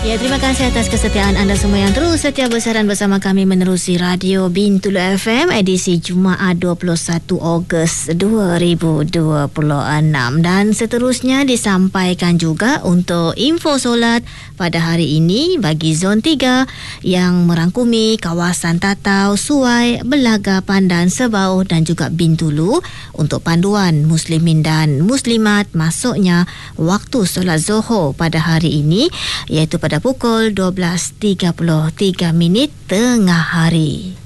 Ya, terima kasih atas kesetiaan anda semua yang terus setia bersiaran bersama kami menerusi Radio Bintulu FM edisi Jumaat 21 Ogos 2026. Dan seterusnya disampaikan juga untuk info solat pada hari ini bagi Zon 3 yang merangkumi kawasan Tatau, Suai, Belaga, Pandan, Sebau dan juga Bintulu untuk panduan muslimin dan muslimat masuknya waktu solat Zuhur pada hari ini, iaitu pada pukul 12.33 tengah hari.